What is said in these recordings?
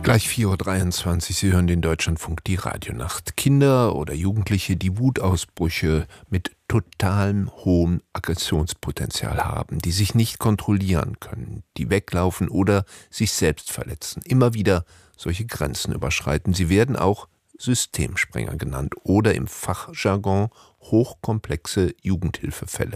Gleich 4:23 Uhr, Sie hören den Deutschlandfunk, die Radionacht. Kinder oder Jugendliche, die Wutausbrüche mit totalem hohem Aggressionspotenzial haben, die sich nicht kontrollieren können, die weglaufen oder sich selbst verletzen, immer wieder solche Grenzen überschreiten. Sie werden auch Systemsprenger genannt oder im Fachjargon hochkomplexe Jugendhilfefälle.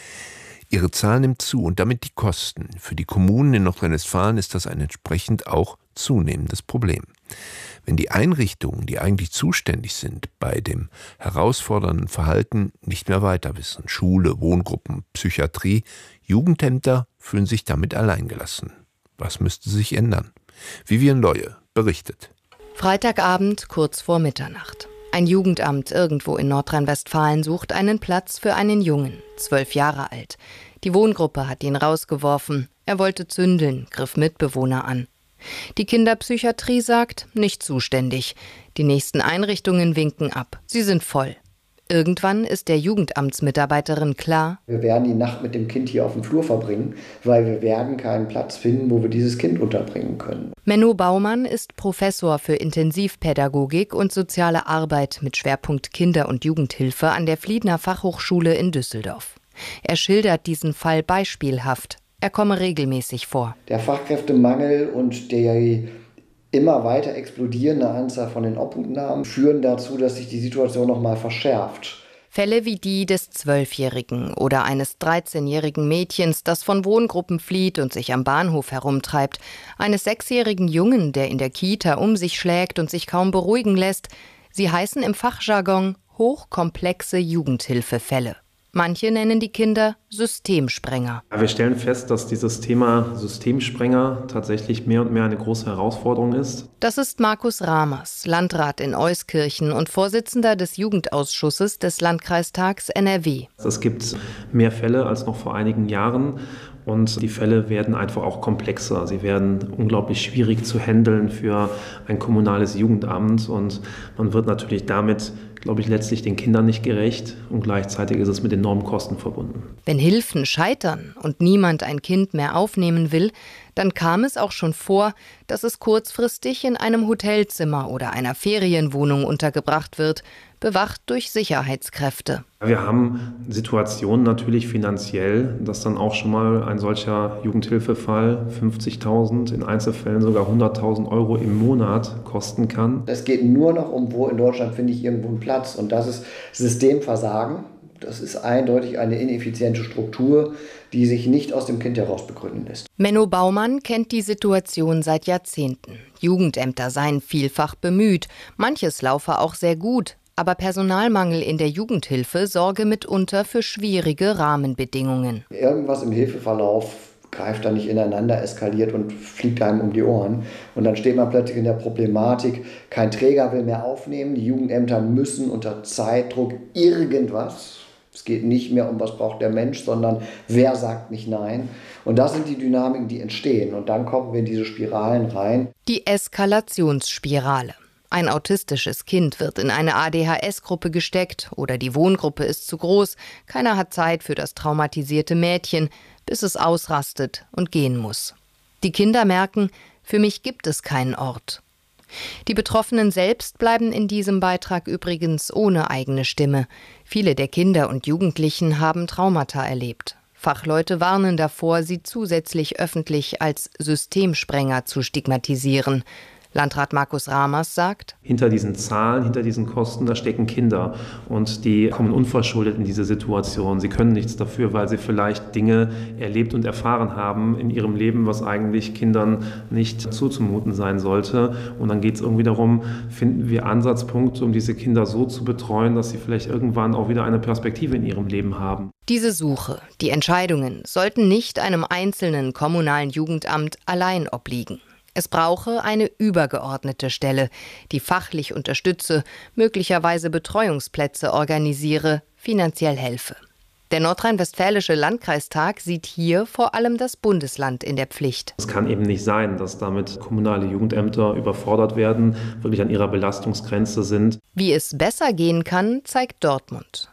Ihre Zahl nimmt zu und damit die Kosten. Für die Kommunen in Nordrhein-Westfalen ist das ein entsprechend auch zunehmendes Problem. Wenn die Einrichtungen, die eigentlich zuständig sind bei dem herausfordernden Verhalten, nicht mehr weiter wissen, Schule, Wohngruppen, Psychiatrie, Jugendämter fühlen sich damit alleingelassen. Was müsste sich ändern? Vivian Leue berichtet. Freitagabend kurz vor Mitternacht. Ein Jugendamt irgendwo in Nordrhein-Westfalen sucht einen Platz für einen Jungen, 12 Jahre alt. Die Wohngruppe hat ihn rausgeworfen. Er wollte zündeln, griff Mitbewohner an. Die Kinderpsychiatrie sagt, nicht zuständig. Die nächsten Einrichtungen winken ab. Sie sind voll. Irgendwann ist der Jugendamtsmitarbeiterin klar: Wir werden die Nacht mit dem Kind hier auf dem Flur verbringen, weil wir werden keinen Platz finden, wo wir dieses Kind unterbringen können. Menno Baumann ist Professor für Intensivpädagogik und soziale Arbeit mit Schwerpunkt Kinder- und Jugendhilfe an der Fliedner Fachhochschule in Düsseldorf. Er schildert diesen Fall beispielhaft. Er komme regelmäßig vor. Der Fachkräftemangel und der immer weiter explodierende Anzahl von den Obhutnahmen führen dazu, dass sich die Situation noch mal verschärft. Fälle wie die des 12-Jährigen oder eines 13-jährigen Mädchens, das von Wohngruppen flieht und sich am Bahnhof herumtreibt, eines 6-jährigen Jungen, der in der Kita um sich schlägt und sich kaum beruhigen lässt. Sie heißen im Fachjargon hochkomplexe Jugendhilfefälle. Manche nennen die Kinder Systemsprenger. Wir stellen fest, dass dieses Thema Systemsprenger tatsächlich mehr und mehr eine große Herausforderung ist. Das ist Markus Ramers, Landrat in Euskirchen und Vorsitzender des Jugendausschusses des Landkreistags NRW. Es gibt mehr Fälle als noch vor einigen Jahren. Und die Fälle werden einfach auch komplexer. Sie werden unglaublich schwierig zu handeln für ein kommunales Jugendamt. Und man wird natürlich damit, glaube ich, letztlich den Kindern nicht gerecht. Und gleichzeitig ist es mit enormen Kosten verbunden. Wenn Hilfen scheitern und niemand ein Kind mehr aufnehmen will, dann kam es auch schon vor, dass es kurzfristig in einem Hotelzimmer oder einer Ferienwohnung untergebracht wird, bewacht durch Sicherheitskräfte. Wir haben Situationen natürlich finanziell, dass dann auch schon mal ein solcher Jugendhilfefall 50.000, in Einzelfällen sogar 100.000 Euro im Monat kosten kann. Es geht nur noch um, wo in Deutschland finde ich irgendwo einen Platz. Und das ist Systemversagen. Das ist eindeutig eine ineffiziente Struktur, die sich nicht aus dem Kind heraus begründen lässt. Menno Baumann kennt die Situation seit Jahrzehnten. Jugendämter seien vielfach bemüht. Manches laufe auch sehr gut. Aber Personalmangel in der Jugendhilfe sorge mitunter für schwierige Rahmenbedingungen. Irgendwas im Hilfeverlauf greift da nicht ineinander, eskaliert und fliegt einem um die Ohren. Und dann steht man plötzlich in der Problematik, kein Träger will mehr aufnehmen, die Jugendämter müssen unter Zeitdruck irgendwas. Es geht nicht mehr um, was braucht der Mensch, sondern wer sagt nicht nein. Und das sind die Dynamiken, die entstehen. Und dann kommen wir in diese Spiralen rein. Die Eskalationsspirale. Ein autistisches Kind wird in eine ADHS-Gruppe gesteckt oder die Wohngruppe ist zu groß. Keiner hat Zeit für das traumatisierte Mädchen, bis es ausrastet und gehen muss. Die Kinder merken, für mich gibt es keinen Ort. Die Betroffenen selbst bleiben in diesem Beitrag übrigens ohne eigene Stimme. Viele der Kinder und Jugendlichen haben Traumata erlebt. Fachleute warnen davor, sie zusätzlich öffentlich als Systemsprenger zu stigmatisieren. Landrat Markus Ramers sagt: Hinter diesen Zahlen, hinter diesen Kosten, da stecken Kinder und die kommen unverschuldet in diese Situation. Sie können nichts dafür, weil sie vielleicht Dinge erlebt und erfahren haben in ihrem Leben, was eigentlich Kindern nicht zuzumuten sein sollte. Und dann geht es irgendwie darum, finden wir Ansatzpunkte, um diese Kinder so zu betreuen, dass sie vielleicht irgendwann auch wieder eine Perspektive in ihrem Leben haben. Diese Suche, die Entscheidungen sollten nicht einem einzelnen kommunalen Jugendamt allein obliegen. Es brauche eine übergeordnete Stelle, die fachlich unterstütze, möglicherweise Betreuungsplätze organisiere, finanziell helfe. Der nordrhein-westfälische Landkreistag sieht hier vor allem das Bundesland in der Pflicht. Es kann eben nicht sein, dass damit kommunale Jugendämter überfordert werden, wirklich an ihrer Belastungsgrenze sind. Wie es besser gehen kann, zeigt Dortmund.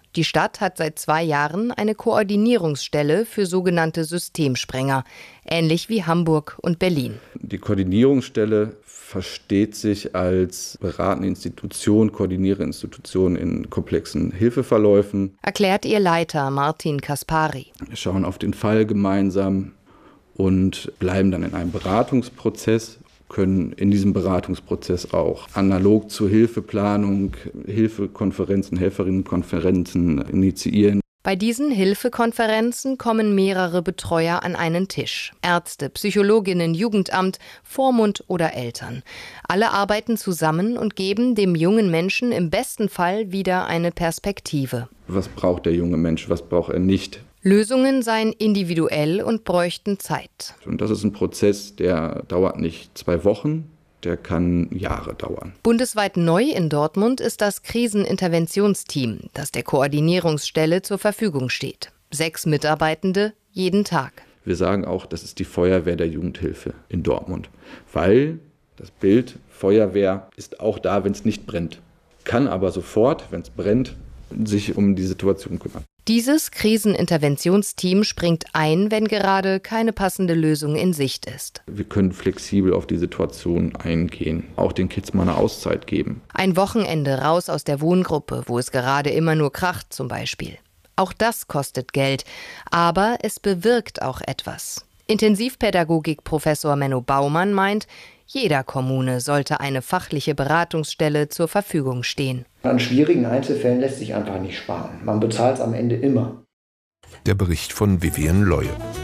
Die Stadt hat seit 2 Jahren eine Koordinierungsstelle für sogenannte Systemsprenger, ähnlich wie Hamburg und Berlin. Die Koordinierungsstelle versteht sich als beratende Institution, koordinierende Institution in komplexen Hilfeverläufen. Erklärt ihr Leiter Martin Kaspari. Wir schauen auf den Fall gemeinsam und bleiben dann in einem Beratungsprozess, können in diesem Beratungsprozess auch analog zur Hilfeplanung, Hilfekonferenzen, Helferinnenkonferenzen initiieren. Bei diesen Hilfekonferenzen kommen mehrere Betreuer an einen Tisch. Ärzte, Psychologinnen, Jugendamt, Vormund oder Eltern. Alle arbeiten zusammen und geben dem jungen Menschen im besten Fall wieder eine Perspektive. Was braucht der junge Mensch, was braucht er nicht? Lösungen seien individuell und bräuchten Zeit. Und das ist ein Prozess, der dauert nicht 2 Wochen, der kann Jahre dauern. Bundesweit neu in Dortmund ist das Kriseninterventionsteam, das der Koordinierungsstelle zur Verfügung steht. 6 Mitarbeitende jeden Tag. Wir sagen auch, das ist die Feuerwehr der Jugendhilfe in Dortmund, weil das Bild Feuerwehr ist auch da, wenn es nicht brennt, kann aber sofort, wenn es brennt, sich um die Situation kümmern. Dieses Kriseninterventionsteam springt ein, wenn gerade keine passende Lösung in Sicht ist. Wir können flexibel auf die Situation eingehen, auch den Kids mal eine Auszeit geben. Ein Wochenende raus aus der Wohngruppe, wo es gerade immer nur kracht zum Beispiel. Auch das kostet Geld, aber es bewirkt auch etwas. Intensivpädagogik-Professor Menno Baumann meint, jeder Kommune sollte eine fachliche Beratungsstelle zur Verfügung stehen. An schwierigen Einzelfällen lässt sich einfach nicht sparen. Man bezahlt es am Ende immer. Der Bericht von Vivian Leue.